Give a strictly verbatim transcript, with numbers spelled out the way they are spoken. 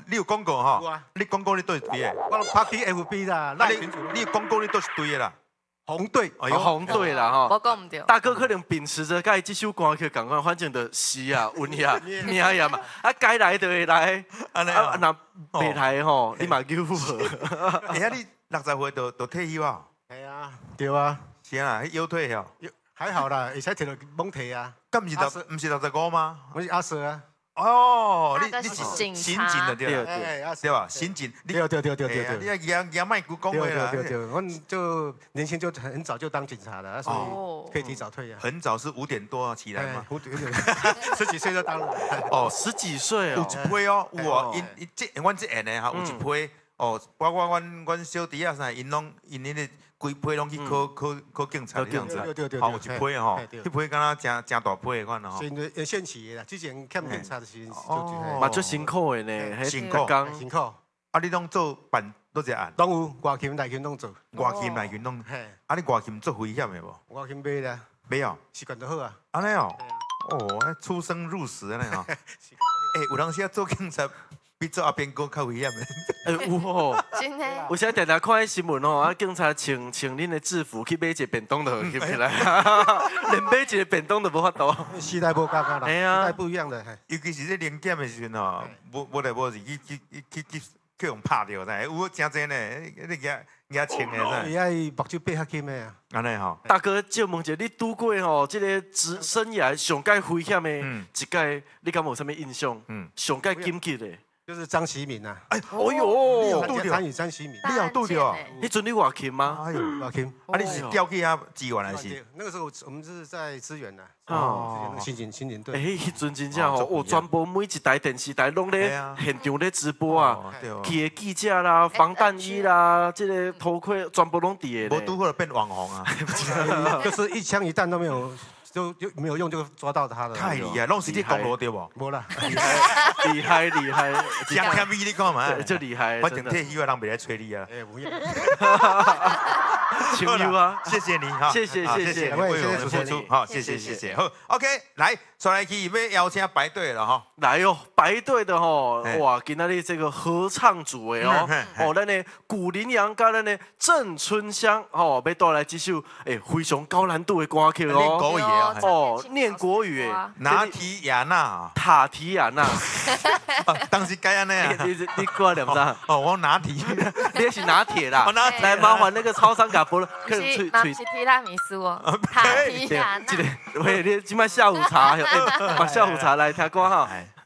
你有广告哈？你广告你都是对的。 我拍去 F B 啦， 那你你广告你都是对的啦。 红队， 哎呦，红队啦哈。 我讲唔对。 大哥可能秉持着该这首歌去赶快，反正就是啊，温呀，命呀嘛，啊该来就会来，啊那袂来吼，你嘛救好。 哎呀，你六十岁都都退休啊？ 系啊，对啊。 是啊，腰退哦。 还好啦，会使摕到猛提啊。 咁唔是六，唔是六十五吗？ 我是阿 Sir 啊。 哦，你你是新进的对啦，对吧？新进， 对对对对对对。 你要也也卖股讲话啦。 对对对，我就年轻就很早就当警察了，所以可以提早退啊。 很早是五点多起来嘛， 五点十几岁就当了。 哦，十几岁哦。 有一批哦，有哦，因因这阮这下呢哈，有一批哦，包括阮阮小弟啊啥，因拢因迄个规批拢去考考考警察这样子，好有一批吼，一批敢若真真大批的款吼。 现呃现起的啦，之前欠警察的时哦，嘛足辛苦的呢， 辛苦辛苦。 啊，你拢做办多只案？ 拢有外勤内勤拢做， 外勤内勤拢。啊，你外勤做危险的无？ 外勤袂啦， 袂哦， 习惯就好啊。 安尼哦，哦，出生入死安尼吼。诶，有当时做警察。比做阿边哥较危险的。 哎，有吼， 真的。 有时常常看迄新闻吼，啊，警察穿穿恁的制服去买一个便当就入起来，连买一个便当都无法度。 时代无共啊啦， 时代不一样的。 尤其是咧年检的时阵吼，无无来无是去去去去去用拍掉噻，有真济呢，你举举穿的噻。 伊爱目睭闭较紧的啊。 安尼吼。 大哥，借问者，你拄过吼，这个职生涯上介危险的一届，你敢有啥物印象？嗯，上介紧急的。 就是张其民呐， 哎， 哦哟， 参与张其民， 你有拄着？ 迄阵你外勤吗？ 哎呦，外勤， 啊，你是调去遐支援还是？ 那个时候我们是在支援呐， 哦， 新警新警队。 哎，迄阵真正吼，哦，全部每一台电视台拢咧现场咧直播啊，去的记者啦、防弹衣啦、这个头盔，全部拢伫的。 无拄好变网红啊， 就是一枪一弹都没有。就就没有用就抓到他了， 太厉害，弄实际公路对不？ 无啦， 厉害厉害厉害， 讲看咪你看嘛， 就厉害， 反正退休人袂来催你啊。 哎，不用， 请you啊， 谢谢你哈， 谢谢谢谢， 为我们付出，好，谢谢谢谢，好 ，OK， 来，刷来去要邀请排队了哈， 来哟，排队的吼，哇，今仔日这个合唱组的哦，哦，咱的古林阳跟咱的郑春香，哦，要带来这首诶非常高难度的歌曲哦， 国语啊， 哦，念国语诶， 拿提亚娜， 塔提亚娜， 当时该安尼啊， 你你你过来两张， 哦，我拿提， 你是拿铁啦，来麻烦那个超商卡波了， 可以吹吹。是提拉米苏哦，塔提亚娜。 喂，你今麦下午茶，把下午茶来听歌哈。